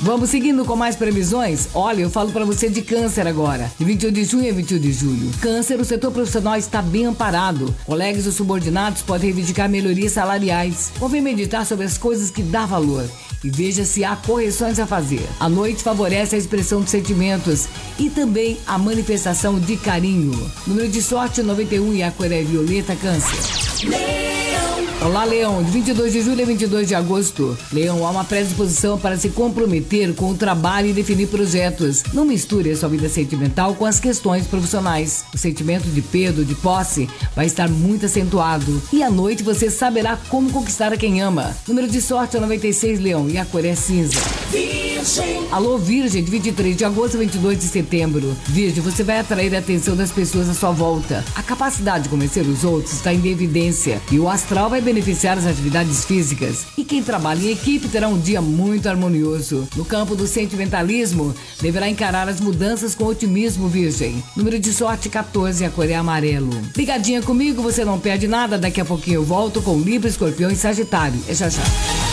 Vamos seguindo com mais previsões? Olha, eu falo para você de câncer agora. De 21 de junho a 21 de julho. Câncer, o setor profissional está bem amparado. Colegas ou subordinados podem reivindicar melhorias salariais. Convém meditar sobre as coisas que dá valor e veja se há correções a fazer. A noite favorece a expressão de sentimentos e também a manifestação de carinho. Número de sorte 91 e a cor é violeta. Câncer. Olá, Leão, de 22 de julho a 22 de agosto. Leão, há uma predisposição para se comprometer com o trabalho e definir projetos. Não misture a sua vida sentimental com as questões profissionais. O sentimento de perda, de posse, vai estar muito acentuado. E à noite você saberá como conquistar a quem ama. Número de sorte é 96, Leão, e a cor é cinza. Virgem. Alô, Virgem, de 23 de agosto a 22 de setembro. Virgem, você vai atrair a atenção das pessoas à sua volta. A capacidade de convencer os outros está em evidência e o astral vai beneficiar as atividades físicas. E quem trabalha em equipe terá um dia muito harmonioso. No campo do sentimentalismo, deverá encarar as mudanças com otimismo, Virgem. Número de sorte 14, a cor é amarelo. Ligadinha comigo, você não perde nada. Daqui a pouquinho eu volto com Libra, Escorpião e Sagitário. É já já.